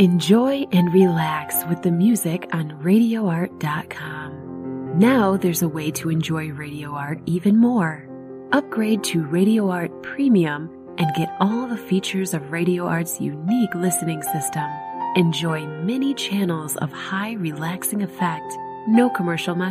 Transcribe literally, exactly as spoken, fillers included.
Enjoy and relax with the music on radio art dot com. Now there's a way to enjoy Radio Art even more. Upgrade to Radio Art Premium and get all the features of Radio Art's unique listening system. Enjoy many channels of high relaxing effect, no commercial